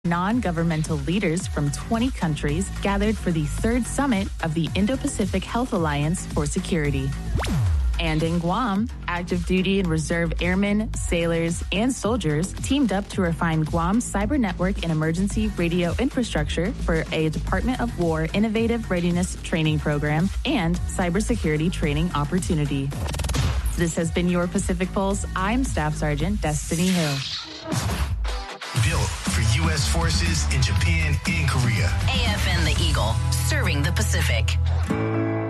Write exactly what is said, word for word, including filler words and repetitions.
Non-governmental leaders from twenty countries gathered for the third summit of the Indo-Pacific Health Alliance for Security. And in Guam, active duty and reserve airmen, sailors, and soldiers teamed up to refine Guam's cyber network and emergency radio infrastructure for a Department of War Innovative Readiness Training Program and cybersecurity training opportunity. This has been your Pacific Pulse. I'm Staff Sergeant Destiny Hill. Built for U S forces in Japan and Korea. A F N The Eagle, serving the Pacific.